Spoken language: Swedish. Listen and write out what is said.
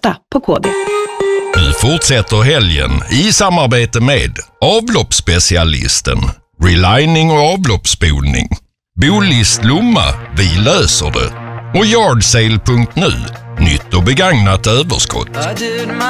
8 på KB. Nu fortsätter helgen i samarbete med avloppsspecialisten, relining och avloppsspolning, Bolist Lomma, vi löser det, och Yardsale.nu, nytt och begagnat överskott.